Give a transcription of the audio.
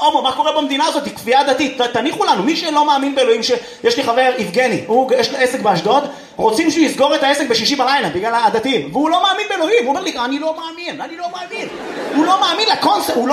הומו, מה קורה במדינה הזאת? כפייה דתית, תניחו לנו, מי שלא מאמין באלוהים, יש לי חבר יבגני, יש לו עסק באשדוד, רוצים שהוא יסגור את העסק בשישי בלילה, בגלל הדתיים, והוא לא מאמין באלוהים, הוא אומר לי, אני לא מאמין, הוא לא מאמין לקונספט, הוא